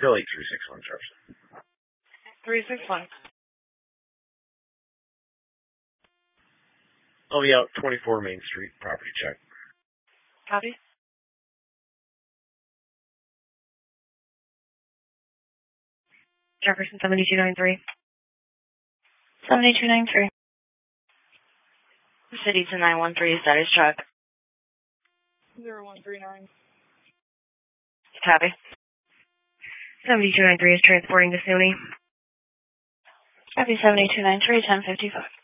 Philly 361 Jefferson. 361. Oh, yeah, 24 Main Street, property check. Copy. Jefferson 7293. 7293. City to 913, status check. 0139. Copy. 7293 is transporting to SUNY. Copy 7293, 1055.